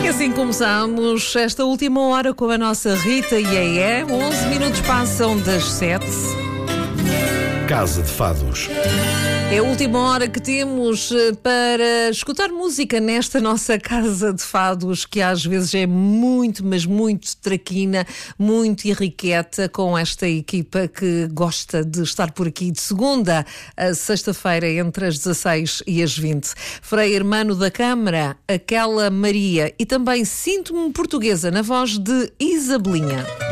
E assim começamos esta última hora com a nossa Rita Iê. 11 minutos passam das 7. Casa de Fados. É a última hora que temos para escutar música nesta nossa Casa de Fados, que às vezes é muito, mas muito traquina, muito irrequieta, com esta equipa que gosta de estar por aqui de segunda a sexta-feira, entre as 16 e as 20. Frei Hermano da Câmara, Aquela Maria e também Sinto-me Portuguesa, na voz de Isabelinha.